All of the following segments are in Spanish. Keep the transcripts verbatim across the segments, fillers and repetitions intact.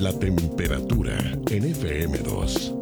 La temperatura en F M dos.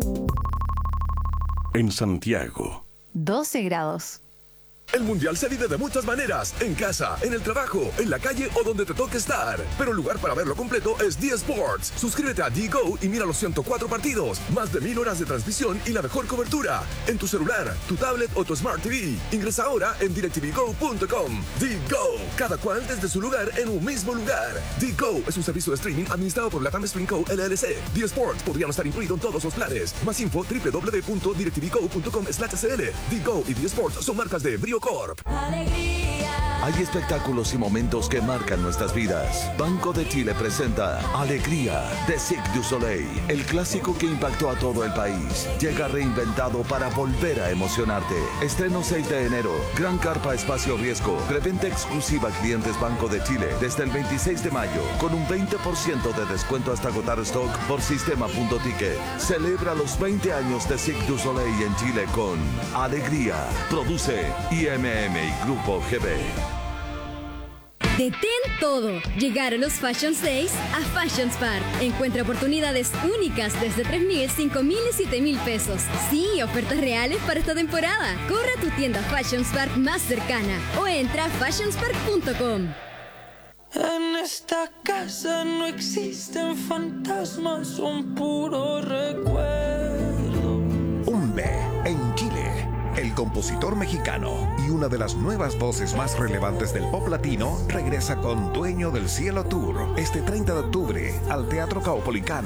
En Santiago, doce grados. El Mundial se vive de muchas maneras, en casa, en el trabajo, en la calle o donde te toque estar. Pero el lugar para verlo completo es D Sports. Suscríbete a D Go y mira los ciento cuatro partidos, más de mil horas de transmisión y la mejor cobertura. En tu celular, tu tablet o tu Smart T V. Ingresa ahora en directv go punto com. D Go, cada cual desde su lugar en un mismo lugar. D Go es un servicio de streaming administrado por Latam Stream Co. L L C. D Sports podría no estar incluido en todos los planes. Más info doble u doble u doble u punto directv go punto com slash s l. D Go y D Sports son marcas de Brio Corp. Alegría. Hay espectáculos y momentos que marcan nuestras vidas. Banco de Chile presenta Alegría de Cirque du Soleil, el clásico que impactó a todo el país. Llega reinventado para volver a emocionarte. Estreno seis de enero. Gran carpa espacio riesgo. Preventa exclusiva a clientes Banco de Chile desde el veintiséis de mayo con un veinte por ciento de descuento hasta agotar stock por sistema punto ticket. Celebra los veinte años de Cirque du Soleil en Chile con Alegría. Produce I M M y Grupo G B. Detén todo. Llegar a los Fashion Days a Fashions Park. Encuentra oportunidades únicas desde tres mil, cinco mil y siete mil pesos. Sí, ofertas reales para esta temporada. Corre a tu tienda Fashions Park más cercana o entra a fashions park punto com. En esta casa no existen fantasmas, son puro recuerdo. Umbe, en Chile. El compositor mexicano y una de las nuevas voces más relevantes del pop latino regresa con Dueño del Cielo Tour este treinta de octubre al Teatro Caupolicán.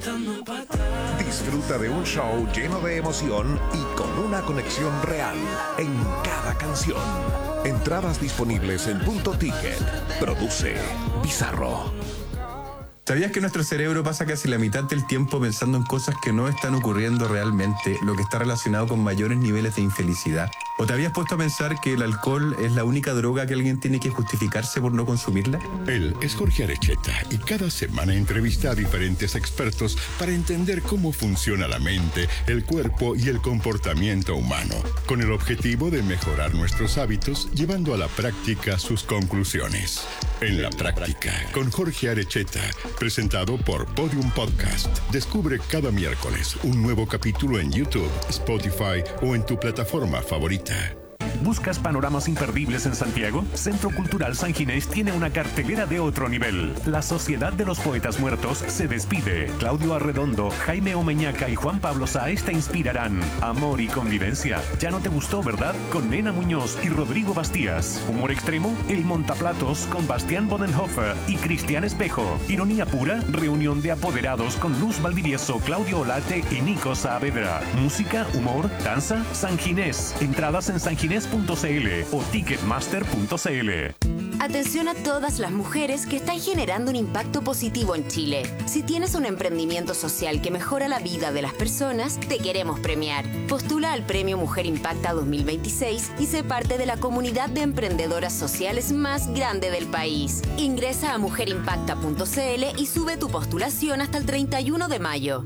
Disfruta de un show lleno de emoción y con una conexión real en cada canción. Entradas disponibles en Punto Ticket. Produce Bizarro. ¿Sabías que nuestro cerebro pasa casi la mitad del tiempo pensando en cosas que no están ocurriendo realmente, lo que está relacionado con mayores niveles de infelicidad? ¿O te habías puesto a pensar que el alcohol es la única droga que alguien tiene que justificarse por no consumirla? Él es Jorge Arecheta y cada semana entrevista a diferentes expertos para entender cómo funciona la mente, el cuerpo y el comportamiento humano, con el objetivo de mejorar nuestros hábitos, llevando a la práctica sus conclusiones. En la práctica, con Jorge Arecheta, presentado por Podium Podcast. Descubre cada miércoles un nuevo capítulo en YouTube, Spotify o en tu plataforma favorita. ¿Buscas panoramas imperdibles en Santiago? Centro Cultural San Ginés tiene una cartelera de otro nivel. La Sociedad de los Poetas Muertos se despide. Claudio Arredondo, Jaime Omeñaca y Juan Pablo Sáez te inspirarán. Amor y convivencia. ¿Ya no te gustó, verdad? Con Nena Muñoz y Rodrigo Bastías. Humor extremo, El Montaplatos con Bastián Bodenhofer y Cristian Espejo. Ironía pura, reunión de apoderados con Luz Valdivieso, Claudio Olate y Nico Saavedra. Música, humor, danza, San Ginés. Entradas en sanginés punto c l o ticketmaster punto c l. Atención a todas las mujeres que están generando un impacto positivo en Chile. Si tienes un emprendimiento social que mejora la vida de las personas, te queremos premiar. Postula al Premio Mujer Impacta dos mil veintiséis y sé parte de la comunidad de emprendedoras sociales más grande del país. Ingresa a mujer impacta punto c l y sube tu postulación hasta el treinta y uno de mayo.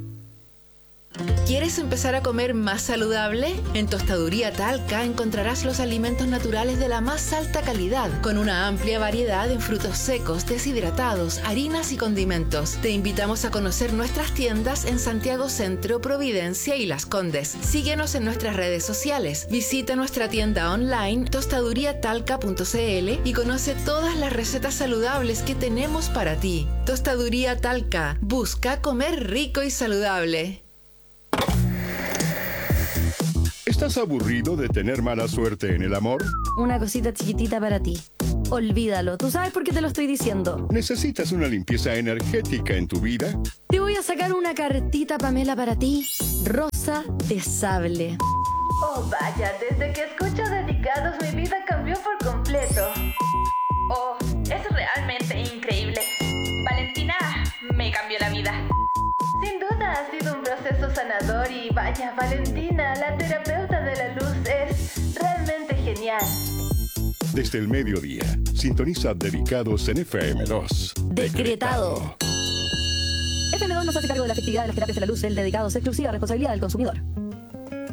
¿Quieres empezar a comer más saludable? En Tostaduría Talca encontrarás los alimentos naturales de la más alta calidad, con una amplia variedad en frutos secos, deshidratados, harinas y condimentos. Te invitamos a conocer nuestras tiendas en Santiago Centro, Providencia y Las Condes. Síguenos en nuestras redes sociales. Visita nuestra tienda online tostaduría talca punto c l y conoce todas las recetas saludables que tenemos para ti. Tostaduría Talca. Busca comer rico y saludable. ¿Estás aburrido de tener mala suerte en el amor? Una cosita chiquitita para ti. Olvídalo. ¿Tú sabes por qué te lo estoy diciendo? ¿Necesitas una limpieza energética en tu vida? Te voy a sacar una cartita, Pamela, para ti. Rosa de sable. Oh, vaya, desde que escucho Dedicados mi vida cambió por completo. Oh, es realmente increíble. Valentina me cambió la vida. Sin duda ha sido un proceso sanador y vaya, Valentina, la terapeuta de la luz, es realmente genial. Desde el mediodía, sintoniza Dedicados en F M dos. Decretado. F M dos no se hace cargo de la efectividad de las terapias de la luz del Dedicados, exclusiva responsabilidad del consumidor.